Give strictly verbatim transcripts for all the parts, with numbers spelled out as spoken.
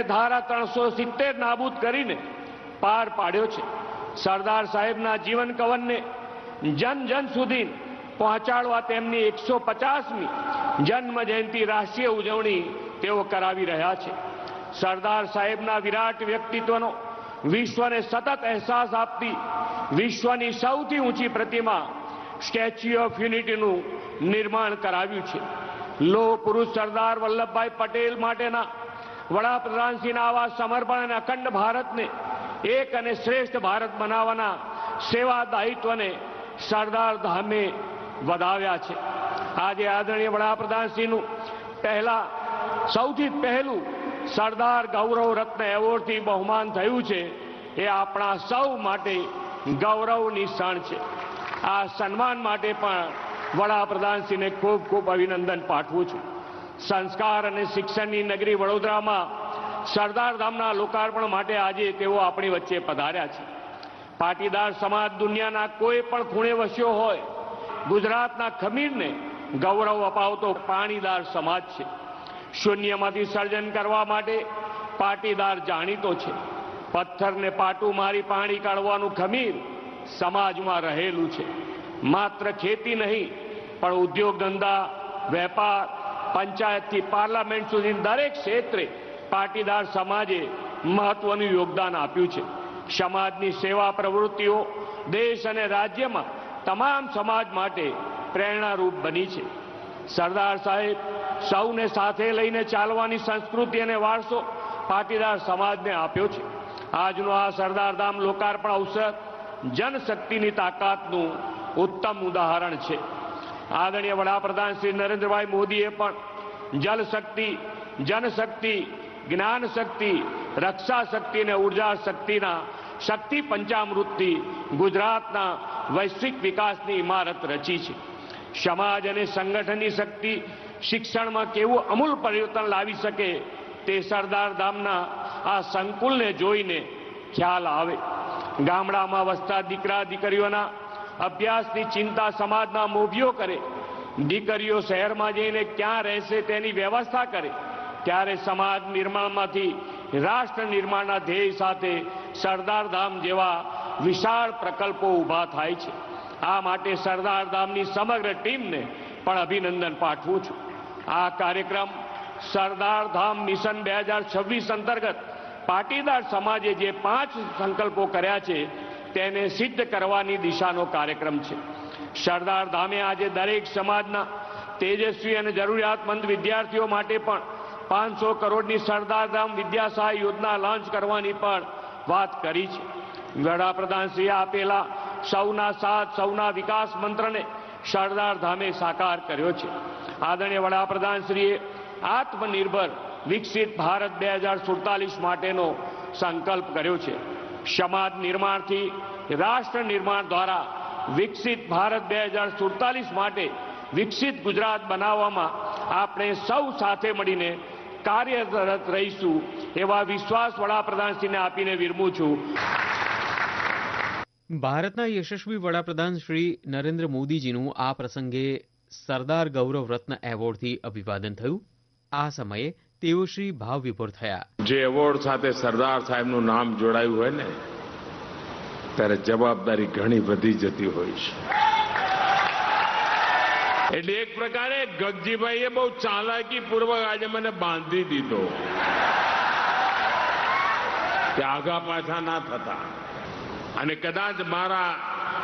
ધારા ત્રણસો સિત્તેર નાબૂદ કરીને પાર પાડ્યો છે. સરદાર સાહેબના જીવન કવનને જન જન સુધી પહોંચાડવા તેમની એકસો પચાસમી જન્મ જયંતિ રાષ્ટ્રીય ઉજવણી તેઓ કરાવી રહ્યા છે. સરદાર સાહેબના વિરાટ વ્યક્તિત્વનો વિશ્વને સતત અહેસાસ આપતી વિશ્વની સૌથી ઊંચી પ્રતિમા સ્ટેચ્યુ ઓફ યુનિટીનું નિર્માણ કરાવ્યું છે. લોહ પુરુષ સરદાર વલ્લભભાઈ પટેલ માટેના વડાપ્રધાનશ્રીના આવા સમર્પણ અને અખંડ ભારતને એક અને શ્રેષ્ઠ ભારત બનાવવાના સેવા દાયિત્વને સરદાર ધામે વધાવ્યા છે. આજે આદરણીય વડાપ્રધાનશ્રીનું પહેલા સૌથી પહેલું સરદાર ગૌરવ રત્ન એવોર્ડથી બહુમાન થયું છે. એ આપણા સૌ માટે ગૌરવની ક્ષણ છે. આ સન્માન માટે પણ વડાપ્રધાનશ્રીને ખૂબ ખૂબ અભિનંદન પાઠવું છું. સંસ્કાર અને શિક્ષણની નગરી વડોદરામાં સરદાર ધામના લોકાર્પણ માટે આજે તેઓ આપણી વચ્ચે પધાર્યા છે. પાટીદાર સમાજ દુનિયાના કોઈ પણ ખૂણે વસ્યો હોય, ગુજરાતના ખમીરને ગૌરવ અપાવતો પાણીદાર સમાજ છે. શૂન્યમાંથી સર્જન કરવા માટે પાટીદાર જાણીતો છે. પથ્થરને પાટું મારી પાણી કાઢવાનું ખમીર સમાજમાં રહેલું છે. માત્ર ખેતી નહીં પણ ઉદ્યોગ ધંધા, વેપાર, પંચાયતથી પાર્લામેન્ટ સુધી દરેક ક્ષેત્રે પાટીદાર સમાજે મહત્વનું યોગદાન આપ્યું છે. સમાજની સેવા પ્રવૃત્તિઓ દેશ અને રાજ્યમાં તમામ સમાજ માટે પ્રેરણારૂપ બની છે. સરદાર સાહેબ સૌને સાથે લઈને ચાલવાની સંસ્કૃતિ અને વારસો પાટીદાર સમાજને આપ્યો છે. આજનો આ સરદાર ધામ લોકાર્પણ અવસર જનશક્તિની તાકાતનું ઉત્તમ ઉદાહરણ છે. આદરણીય વડાપ્રધાન શ્રી નરેન્દ્રભાઈ મોદીએ પણ જલશક્તિ, જનશક્તિ, જ્ઞાન શક્તિ, રક્ષા શક્તિ અને ઉર્જા શક્તિના શક્તિ પંચામૃતથી ગુજરાતના વૈશ્વિક વિકાસની ઇમારત રચી છે. સમાજ અને સંગઠનની શક્તિ શિક્ષણમાં કેવું અમૂલ પરિવર્તન લાવી શકે તે સરદાર ધામના આ સંકુલને જોઈને ખ્યાલ આવે. ગામડામાં વસતા દીકરા દીકરીઓના અભ્યાસની ચિંતા સમાજના મોભીઓ કરે, દીકરીઓ શહેરમાં જઈને ક્યાં રહેશે તેની વ્યવસ્થા કરે, ત્યારે સમાજ નિર્માણમાંથી રાષ્ટ્ર નિર્માણના ધ્યેય સાથે સરદાર ધામ જેવા વિશાળ પ્રકલ્પો ઊભા થાય છે. આ માટે સરદાર ધામની સમગ્ર ટીમને પણ અભિનંદન પાઠવું છું. આ કાર્યક્રમ સરદાર ધામ મિશન બે હજાર છવ્વીસ અંતર્ગત પાટીદાર સમાજે જે પાંચ સંકલ્પો કર્યા છે તેને સિદ્ધ કરવાની દિશાનો કાર્યક્રમ છે. સરદાર ધામે આજે દરેક સમાજના તેજસ્વી અને જરૂરિયાતમંદ વિદ્યાર્થીઓ માટે પણ પાંચસો કરોડની સરદાર ધામ વિદ્યા સહાય યોજના લોન્ચ કરવાની પણ વાત કરી છે. વડાપ્રધાનશ્રીએ આપેલા સૌના સાથ સૌના વિકાસ મંત્રને સરદાર ધામે સાકાર કર્યો છે. આદરણીય વડાપ્રધાનશ્રીએ આત્મનિર્ભર વિકસિત ભારત બે હજાર સુડતાલીસ માટેનો સંકલ્પ કર્યો છે. સમાજ નિર્માણથી રાષ્ટ્ર નિર્માણ દ્વારા વિકસિત ભારત બે હજાર સુડતાલીસ માટે વિકસિત ગુજરાત બનાવવામાં આપણે સૌ સાથે મળીને કાર્યરત રહીશું એવા વિશ્વાસ વડાપ્રધાનશ્રીને આપીને વિરમું છું. ભારતના યશસ્વી વડાપ્રધાન શ્રી નરેન્દ્ર મોદીજીનું આ પ્રસંગે સરદાર ગૌરવ રત્ન એવોર્ડથી અભિવાદન થયું. આ સમયે તેઓ શ્રી ભાવવિભોર થયા. જે એવોર્ડ સાથે સરદાર સાહેબનું નામ જોડાયું હોય ને ત્યારે જવાબદારી ઘણી વધી જતી હોય છે. એટલે એક પ્રકારે ગગજીભાઈએ બહુ ચાલાકી પૂર્વક આજે મને બાંધી દીધો કે આગા પાછા ના થતા, અને કદાચ મારા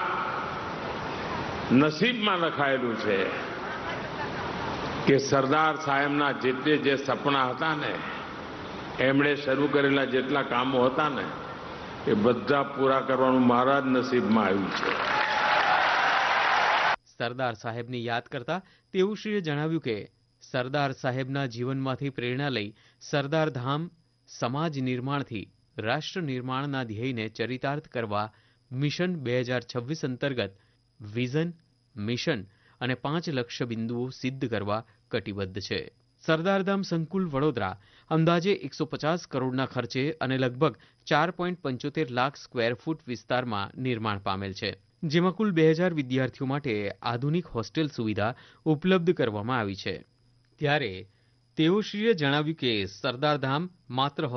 નસીબમાં લખાયેલું છે કે સરદાર સાહેબના જેટલે જે સપના હતા ને, એમણે શરૂ કરેલા જેટલા કામો હતા ને એ બધા પૂરા કરવાનું મારા જ નસીબમાં આવ્યું છે. સરદાર સાહેબને યાદ કરતા તેઓશ્રીએ જણાવ્યું કે સરદાર સાહેબના જીવનમાંથી પ્રેરણા લઈ સરદાર ધામ સમાજ નિર્માણથી રાષ્ટ્ર નિર્માણના ધ્યેયને ચરિતાર્થ કરવા મિશન બે હજાર છવ્વીસ અંતર્ગત વિઝન, મિશન અને પાંચ લક્ષ્ય બિંદુઓ સિદ્ધ કરવા કટિબદ્ધ છે. સરદારધામ સંકુલ વડોદરા અંદાજે એકસો પચાસ કરોડના ખર્ચે અને લગભગ ચાર પોઈન્ટ પંચોતેર લાખ સ્ક્વેર ફૂટ વિસ્તારમાં નિર્માણ પામેલ છે, જેમાં કુલ બે હજાર વિદ્યાર્થીઓ માટે આધુનિક હોસ્ટેલ સુવિધા ઉપલબ્ધ કરવામાં આવી છે. ત્યારે તેઓશ્રીએ જણાવ્યું કે સરદારધામ માત્ર